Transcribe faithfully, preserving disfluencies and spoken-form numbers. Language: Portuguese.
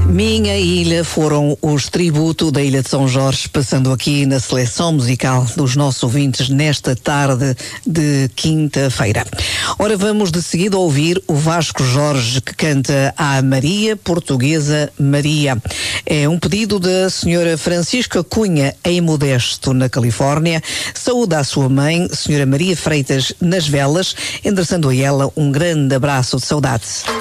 Minha Ilha foram os tributos da Ilha de São Jorge, passando aqui na seleção musical dos nossos ouvintes nesta tarde de quinta-feira. Ora, vamos de seguida ouvir o Vasco Jorge, que canta a Maria Portuguesa Maria. É um pedido da senhora Francisca Cunha, em Modesto, na Califórnia. Saúda a sua mãe, senhora Maria Freitas, nas Velas, endereçando a ela um grande abraço de saudade.